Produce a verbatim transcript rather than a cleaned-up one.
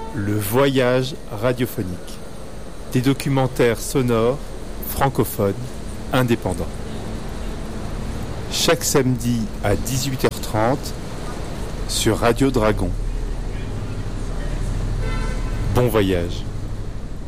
Le voyage radiophonique. Des documentaires sonores, francophones, indépendants. Chaque samedi à dix-huit heures trente sur Radio Dragon. Bon voyage.